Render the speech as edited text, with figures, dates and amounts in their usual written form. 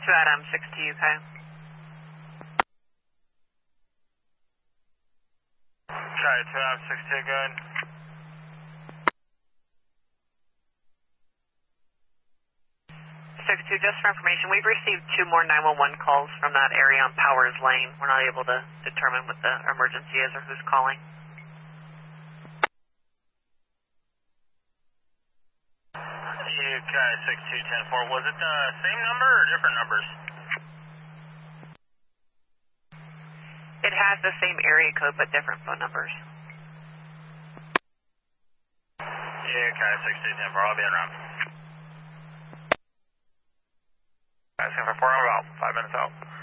2 Adam, 6 to UK. Okay, 2 Adam, 6 to good. 6-2, just for information, we've received 2 more 911 calls from that area on Powers Lane. We're not able to determine what the emergency is or who's calling. UK 6210-4, was it the same number or different numbers? It has the same area code but different phone numbers. UK 6210-4, I'll be around. Asking for 4, I'm about 5 minutes out.